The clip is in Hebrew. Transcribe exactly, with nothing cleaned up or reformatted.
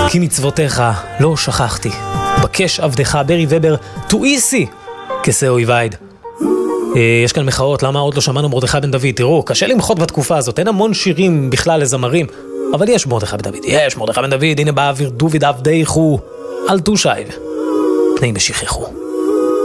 כי מצוותיך לא שכחתי. בקש עבדך ברי ובר, תואיסי כסה אויבייד. יש כאן מחאות, למה עוד לא שמענו מרדכי בן דוד? תראו, קשה למחות בתקופה הזאת, אין המון שירים בכלל לזמרים, אבל יש מרדכי בן דוד, יש מרדכי בן דוד, הנה באוויר דוד עבדיכו, אל תושייב, פני משיחךו.